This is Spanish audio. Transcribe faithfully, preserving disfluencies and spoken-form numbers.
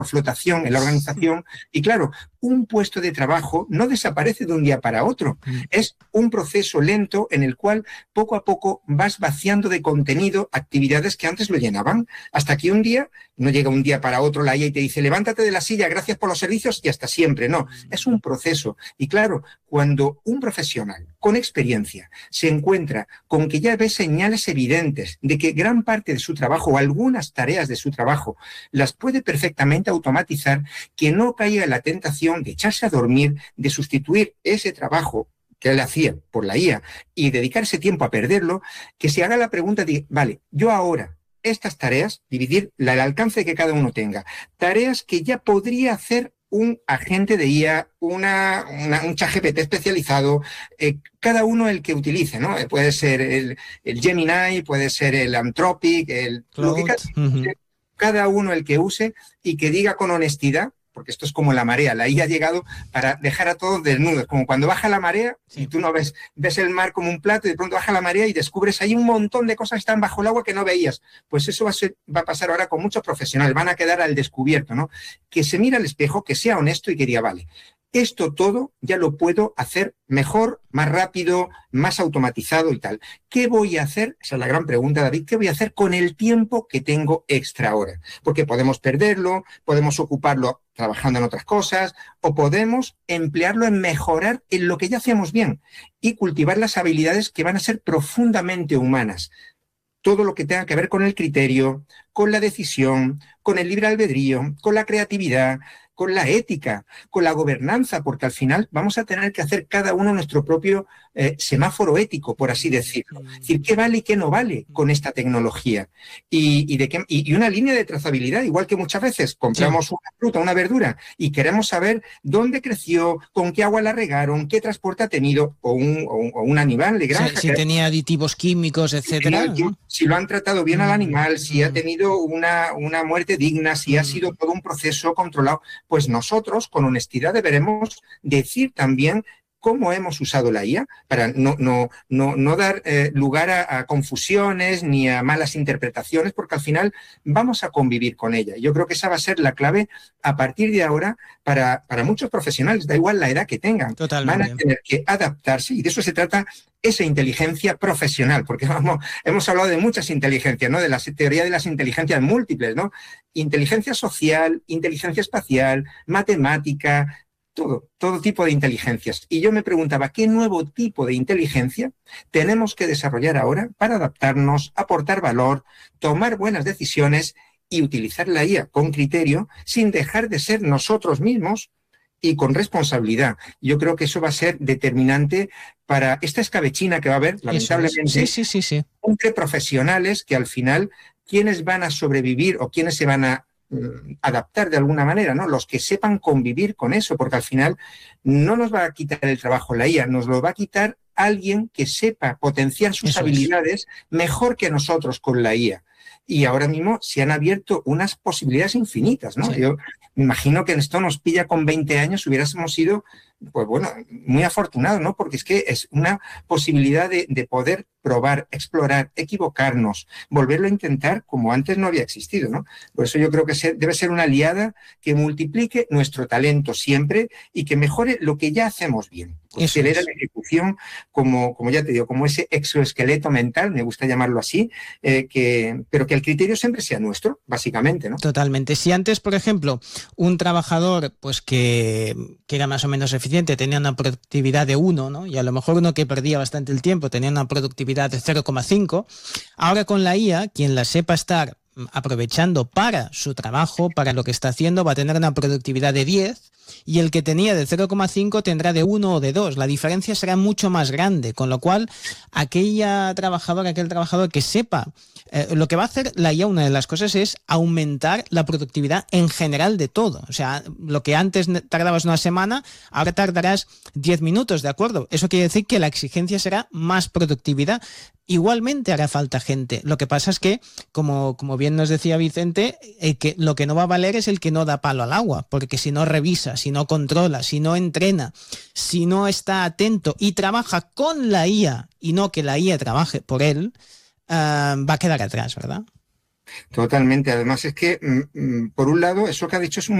flotación en la organización. Y claro, un puesto de trabajo no desaparece de un día para otro. Es un proceso lento en el cual poco a poco vas vaciando de contenido actividades que antes lo llenaban, hasta que un día, no llega un día para otro la I A y te dice levántate de la silla, gracias por los servicios y hasta siempre. No, es un proceso. Y claro, cuando un profesional con experiencia se encuentra con que ya ve señales evidentes de que gran parte de su trabajo o algunas tareas de su trabajo las puede perfectamente automatizar, que no caiga en la tentación de echarse a dormir, de sustituir ese trabajo que él hacía por la I A y dedicar ese tiempo a perderlo, que se haga la pregunta de, vale, yo ahora estas tareas, dividir la, el alcance que cada uno tenga, tareas que ya podría hacer un agente de I A, una, una, un ChatGPT especializado, eh, cada uno el que utilice, ¿no? Eh, puede ser el, el Gemini, puede ser el Anthropic, el, lo que cada, uh-huh. cada uno el que use y que diga con honestidad, porque esto es como la marea, la I A ha llegado para dejar a todos desnudos, como cuando baja la marea sí. y tú no ves, ves el mar como un plato y de pronto baja la marea y descubres ahí un montón de cosas que están bajo el agua que no veías. Pues eso va a, ser, va a pasar ahora con muchos profesionales, van a quedar al descubierto, ¿no? Que se mira al espejo, que sea honesto y que diga, vale, esto todo ya lo puedo hacer mejor, más rápido, más automatizado y tal. ¿Qué voy a hacer? Esa es la gran pregunta, David. ¿Qué voy a hacer con el tiempo que tengo extra ahora? Porque podemos perderlo, podemos ocuparlo trabajando en otras cosas, o podemos emplearlo en mejorar en lo que ya hacemos bien y cultivar las habilidades que van a ser profundamente humanas. Todo lo que tenga que ver con el criterio, con la decisión, con el libre albedrío, con la creatividad, con la ética, con la gobernanza, porque al final vamos a tener que hacer cada uno nuestro propio eh, semáforo ético, por así decirlo. Es decir, qué vale y qué no vale con esta tecnología. Y, y, de qué, y, y una línea de trazabilidad, igual que muchas veces compramos sí. una fruta, una verdura, y queremos saber dónde creció, con qué agua la regaron, qué transporte ha tenido, o un, o un, o un animal de granja. O sea, si tenía aditivos químicos, etcétera. Si, ¿no? si lo han tratado bien mm. al animal, si mm. ha tenido una, una muerte digna, si mm. ha sido todo un proceso controlado, pues nosotros, con honestidad, deberemos decir también cómo hemos usado la I A para no, no, no, no dar eh, lugar a, a confusiones ni a malas interpretaciones, porque al final vamos a convivir con ella. Yo creo que esa va a ser la clave a partir de ahora para, para muchos profesionales, da igual la edad que tengan. Totalmente. Van a tener que adaptarse y de eso se trata esa inteligencia profesional, porque vamos, hemos hablado de muchas inteligencias, ¿no? De la teoría de las inteligencias múltiples, ¿no? Inteligencia social, inteligencia espacial, matemática, todo, todo tipo de inteligencias. Y yo me preguntaba, ¿qué nuevo tipo de inteligencia tenemos que desarrollar ahora para adaptarnos, aportar valor, tomar buenas decisiones y utilizar la I A con criterio sin dejar de ser nosotros mismos y con responsabilidad? Yo creo que eso va a ser determinante para esta escabechina que va a haber, lamentablemente, sí, sí, sí, sí. entre profesionales que al final, ¿quiénes van a sobrevivir o quiénes se van a mm, adaptar de alguna manera, ¿no? Los que sepan convivir con eso, porque al final no nos va a quitar el trabajo la I A, nos lo va a quitar alguien que sepa potenciar sus eso habilidades es. mejor que nosotros con la I A. Y ahora mismo se han abierto unas posibilidades infinitas, ¿no? Sí. Yo me imagino que en esto nos pilla con veinte años, hubiésemos sido, pues bueno, muy afortunados, ¿no? Porque es que es una posibilidad de, de poder probar, explorar, equivocarnos, volverlo a intentar como antes no había existido, ¿no? Por eso yo creo que ser, debe ser una aliada que multiplique nuestro talento siempre y que mejore lo que ya hacemos bien. Acelera es. la ejecución como, como ya te digo, como ese exoesqueleto mental, me gusta llamarlo así, eh, que, pero que el criterio siempre sea nuestro, básicamente, ¿no? Totalmente. Si antes, por ejemplo, un trabajador pues que, que era más o menos eficiente tenía una productividad de uno, ¿no? Y a lo mejor uno que perdía bastante el tiempo tenía una productividad de cero coma cinco, ahora con la I A, quien la sepa estar aprovechando para su trabajo, para lo que está haciendo, va a tener una productividad de diez, y el que tenía de cero coma cinco tendrá de uno o de dos. La diferencia será mucho más grande, con lo cual aquella trabajadora, aquel trabajador que sepa eh, lo que va a hacer la I A, una de las cosas es aumentar la productividad en general de todo. O sea, lo que antes tardabas una semana, ahora tardarás diez minutos, ¿de acuerdo? Eso quiere decir que la exigencia será más productividad. Igualmente hará falta gente. Lo que pasa es que, como, como bien nos decía Vicente, el que, lo que no va a valer es el que no da palo al agua, porque si no revisa, si no controla, si no entrena, si no está atento y trabaja con la I A y no que la I A trabaje por él, uh, va a quedar atrás, ¿verdad? Totalmente. Además es que, mm, mm, por un lado, eso que ha dicho es